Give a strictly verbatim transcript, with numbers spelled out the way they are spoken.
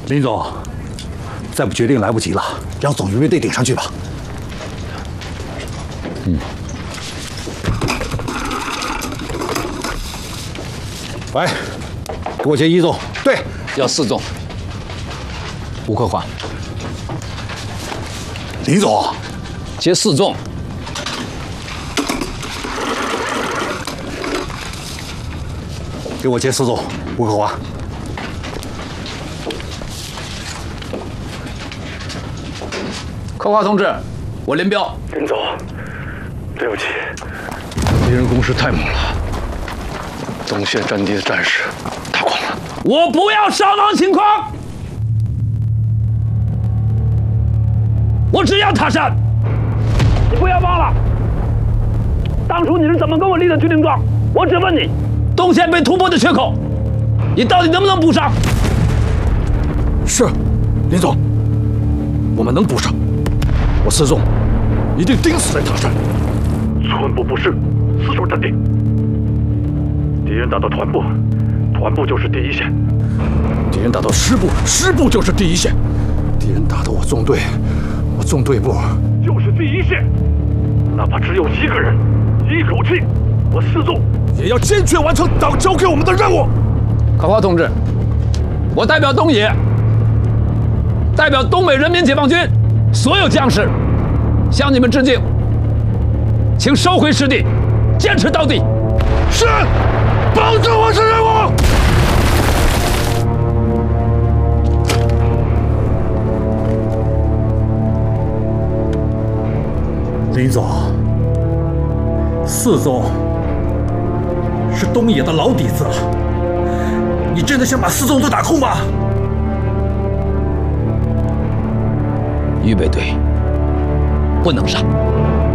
林总，再不决定来不及了，让总预备队顶上去吧。嗯。喂，给我接一纵。对， 要四纵。吴克华。 林总， 接四纵。 给我接四纵，吴克华。 科华同志，我林彪。 林总，对不起， 敌人攻势太猛了，东线阵地的战士打光了。 我不要伤亡情况，我只要塔山。你不要忘了，当初你是怎么跟我立的军令状？我只问你，东线被突破的缺口，你到底能不能补上？ 是，林总，我们能补上。 我四纵一定盯死在塔山， 寸步不失，死守阵地。敌人打到团部，团部就是第一线； 敌人打到师部，师部就是第一线；敌人打到我纵队，我纵队部就是第一线。哪怕只有一个人，一口气，我四纵也要坚决完成党交给我们的任务。 科华同志，我代表东野，代表东北人民解放军。 所有将士向你们致敬，请收回失地，坚持到底。 是，保证完成任务。 林总，四纵是东野的老底子了，你真的想把四纵都打空吗？ 预备队不能上。